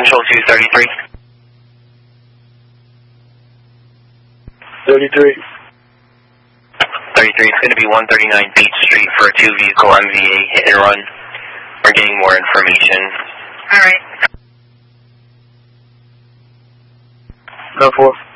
Control 233. 33. 33, it's going to be 139 Beach Street for a 2-vehicle MVA hit and run. We're getting more information. All right. No 4.